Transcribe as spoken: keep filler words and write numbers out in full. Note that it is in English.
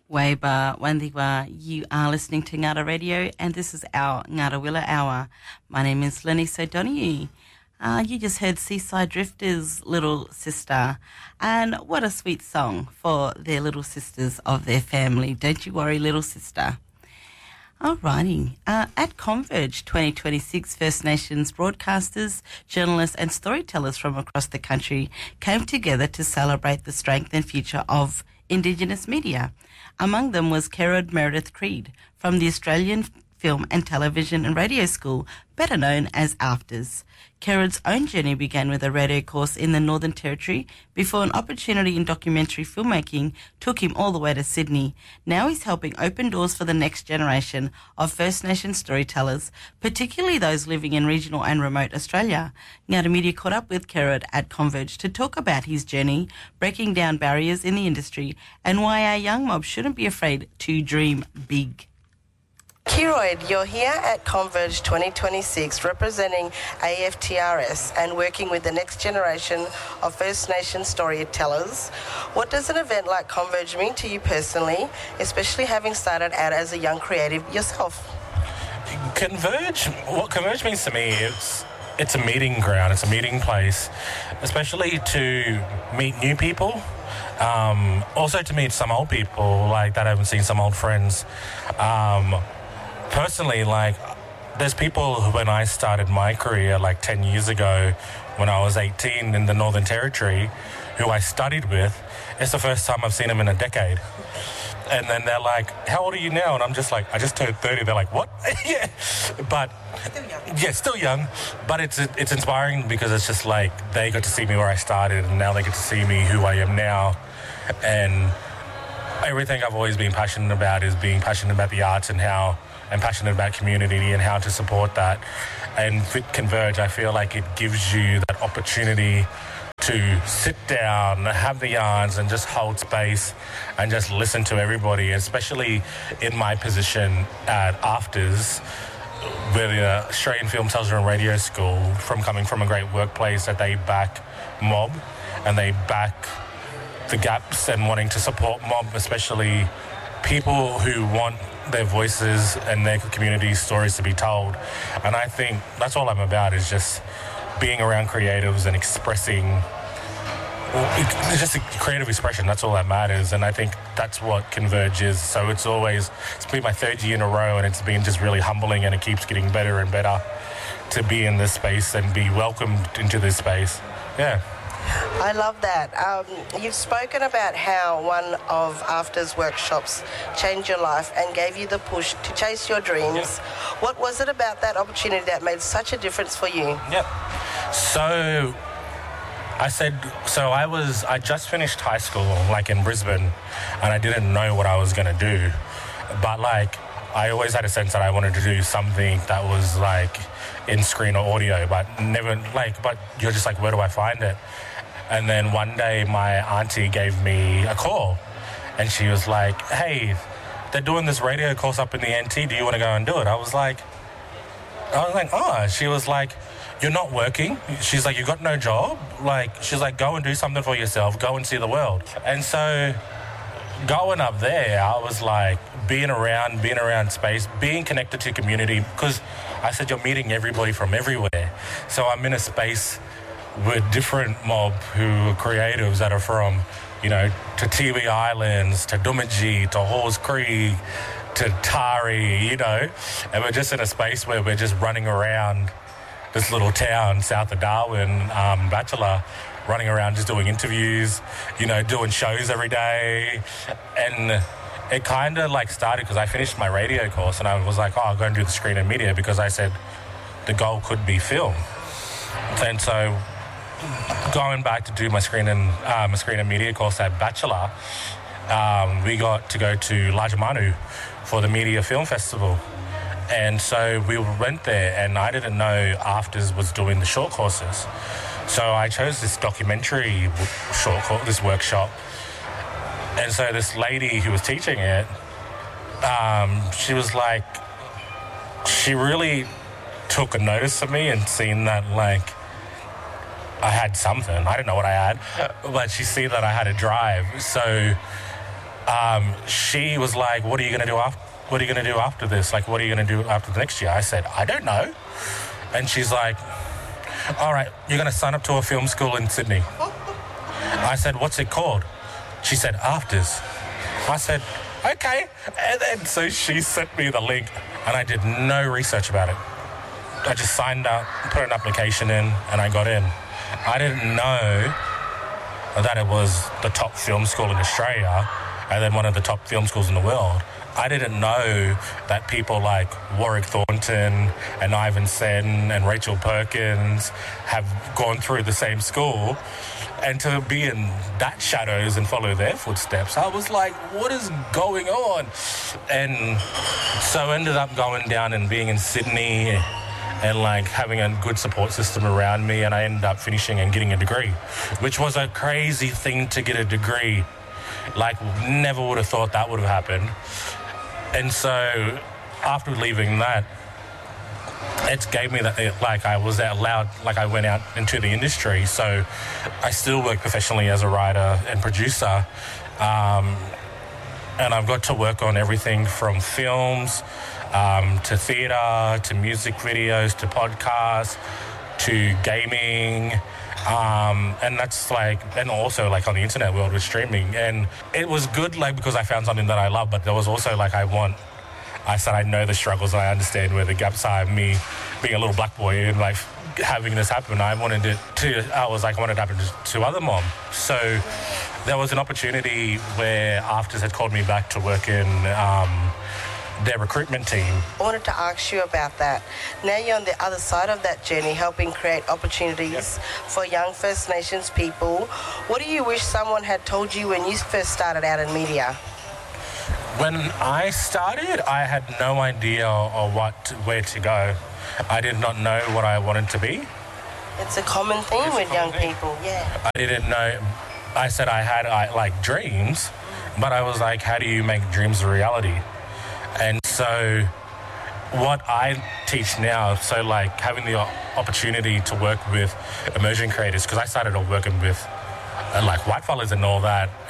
Waiba Wandiwa, you are listening to Ngara Radio, and this is our Ngarawilla Hour. My name is Lenise O'Donoghue. Uh, you just heard Seaside Drifters' Little Sister, and what a sweet song for their little sisters of their family. Don't you worry, little sister. Alrighty. Uh, at Converge twenty twenty-six, First Nations broadcasters, journalists and storytellers from across the country came together to celebrate the strength and future of Indigenous media. Among them was Kerrod Meredith Creed from the Australian Film and Television and Radio School, better known as AFTRS. Kerrod's own journey began with a radio course in the Northern Territory before an opportunity in documentary filmmaking took him all the way to Sydney. Now he's helping open doors for the next generation of First Nation storytellers, particularly those living in regional and remote Australia. Ngara Media caught up with Kerrod at Converge to talk about his journey, breaking down barriers in the industry, and why our young mob shouldn't be afraid to dream big. Kerrod, you're here at Converge twenty twenty-six representing A F T R S and working with the next generation of First Nation storytellers. What does an event like Converge mean to you personally, especially having started out as a young creative yourself? Converge, what Converge means to me, it's, it's a meeting ground, it's a meeting place, especially to meet new people. Um, also to meet some old people, like that I haven't seen, some old friends. Um, Personally, like, there's people who, when I started my career, like ten years ago, when I was eighteen in the Northern Territory, who I studied with, it's the first time I've seen them in a decade. And then they're like, how old are you now? And I'm just like, I just turned thirty. They're like, what? Yeah. But, Still young. yeah, still young. But it's it's inspiring because it's just like, they got to see me where I started, and now they get to see me who I am now. And everything I've always been passionate about is being passionate about the arts and how I'm passionate about community and how to support that. And with Converge, I feel like it gives you that opportunity to sit down, have the yarns and just hold space and just listen to everybody, especially in my position at AFTRS, with the Australian Film, Television and Radio School, from coming from a great workplace that they back mob and they back the gaps and wanting to support mob, especially people who want their voices and their community stories to be told. And I think that's all I'm about, is just being around creatives and expressing, it's just a creative expression. That's all that matters. And I think that's what Converge is. So it's always, it's been my third year in a row, and it's been just really humbling, and it keeps getting better and better to be in this space and be welcomed into this space. Yeah. I love that. Um, you've spoken about how one of AFTRS workshops changed your life and gave you the push to chase your dreams. Yep. What was it about that opportunity that made such a difference for you? Yep. So I said, so I was, I just finished high school, like in Brisbane, and I didn't know what I was going to do. But like, I always had a sense that I wanted to do something that was like in screen or audio, but never like, but you're just like, where do I find it? And then one day my auntie gave me a call, and she was like, hey, they're doing this radio course up in the N T. Do you want to go and do it? I was like, I was like, oh. She was like, you're not working. She's like, you got no job. Like, she's like, go and do something for yourself. Go and see the world. And so going up there, I was like, being around, being around space, being connected to community, because I said, you're meeting everybody from everywhere. So I'm in a space with different mob who are creatives that are from, you know, to Tiwi Islands, to Dumaji, to Halls Creek, to Tari, you know, and we're just in a space where we're just running around this little town south of Darwin, um, Bachelor, running around just doing interviews, you know, doing shows every day. And it kind of like started because I finished my radio course, and I was like, oh, I'll go and do the screen and media, because I said the goal could be film. And so going back to do my screen and uh, my screen and media course at Bachelor, um, we got to go to Lajamanu for the Media Film Festival. And so we went there, and I didn't know AFTRS was doing the short courses. So I chose this documentary short course, this workshop. And so this lady who was teaching it, um, she was like, she really took a notice of me and seen that, like, I had something. I didn't know what I had, but she seen that I had a drive. So um, she was like, what are you going to do after, what are you going to do after this? Like, what are you going to do after the next year? I said, I don't know. And she's like, all right, you're going to sign up to a film school in Sydney. I said, what's it called? She said, Afters. I said, okay. And then so she sent me the link, and I did no research about it. I just signed up, put an application in, and I got in. I didn't know that it was the top film school in Australia and then one of the top film schools in the world. I didn't know that people like Warwick Thornton and Ivan Sen and Rachel Perkins have gone through the same school. And to be in that shadows and follow their footsteps, I was like, what is going on? And so I ended up going down and being in Sydney and like having a good support system around me, and I ended up finishing and getting a degree, which was a crazy thing to get a degree. Like, never would have thought that would have happened. And so after leaving that, it gave me that, like, I was allowed, like, I went out into the industry. So I still work professionally as a writer and producer. Um, and I've got to work on everything from films um, to theatre, to music videos, to podcasts, to gaming. Um, and that's like, and also like on the internet world with streaming. And it was good, like, because I found something that I love, but there was also like, I want, I said, I know the struggles and I understand where the gaps are. Me being a little black boy and like having this happen, I wanted it to, I was like, I wanted it to happen to, to other moms. So there was an opportunity where Afters had called me back to work in um, their recruitment team. I wanted to ask you about that. Now you're on the other side of that journey, helping create opportunities yep. for young First Nations people. What do you wish someone had told you when you first started out in media? When I started, I had no idea of what, where to go. I did not know what I wanted to be. It's a common theme it's with young thing. people, yeah. I didn't know. I said I had I, like dreams, but I was like, how do you make dreams a reality? And so what I teach now, so like having the opportunity to work with emerging creators, because I started off working with uh, like white fellas and all that,